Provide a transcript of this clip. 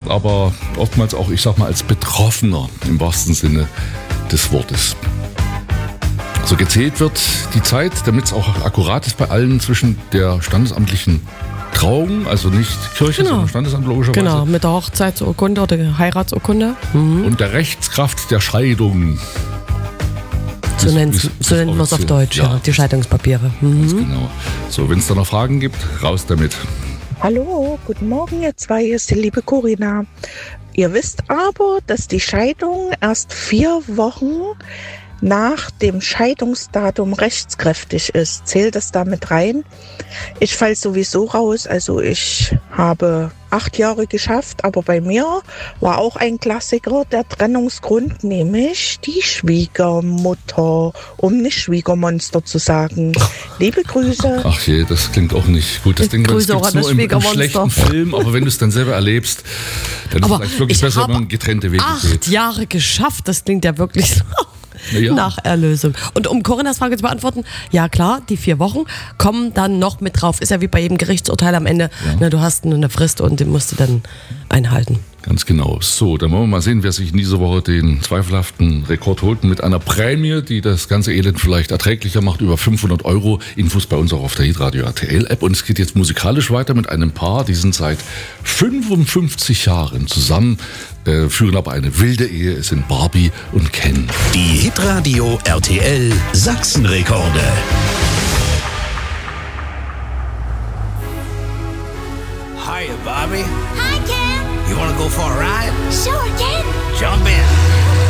aber oftmals auch, ich sag mal, als Betroffener im wahrsten Sinne des Wortes. So gezählt wird die Zeit, damit es auch akkurat ist bei allen, zwischen der standesamtlichen Trauung, also nicht Kirche, sondern Standesamt logischerweise. Genau, mit der Hochzeitsurkunde oder der Heiratsurkunde. Und der Rechtskraft der Scheidung. So nennen wir es auf Deutsch, ja, die Scheidungspapiere. Ganz genau. So, wenn es da noch Fragen gibt, raus damit. Hallo, guten Morgen ihr zwei, hier ist die liebe Corinna. Ihr wisst aber, dass die Scheidung erst 4 Wochen nach dem Scheidungsdatum rechtskräftig ist. Zählt das damit rein? Ich falle sowieso raus, also ich habe 8 Jahre geschafft, aber bei mir war auch ein Klassiker der Trennungsgrund, nämlich die Schwiegermutter, um nicht Schwiegermonster zu sagen. Liebe Grüße. Ach je, das klingt auch nicht gut. Das Ding gibt es nur im schlechten Film, aber wenn du es dann selber erlebst, dann ist es vielleicht wirklich besser, wenn man getrennte Wege geht. 8 Jahre geschafft, das klingt ja wirklich so. Ja. Nach Erlösung. Und um Corinnas Frage zu beantworten, ja klar, die 4 Wochen kommen dann noch mit drauf. Ist ja wie bei jedem Gerichtsurteil am Ende. Ja. Na, du hast eine Frist und den musst du dann einhalten. Ganz genau. So, dann wollen wir mal sehen, wer sich in dieser Woche den zweifelhaften Rekord holt mit einer Prämie, die das ganze Elend vielleicht erträglicher macht, über 500 €. Infos bei uns auch auf der Hitradio RTL App. Und es geht jetzt musikalisch weiter mit einem Paar, die sind seit 55 Jahren zusammen, führen aber eine wilde Ehe. Es sind Barbie und Ken. Die Hitradio RTL Sachsenrekorde. Hi, Bobby. Hi, Ken. You want to go for a ride? Sure, Ken. Jump in.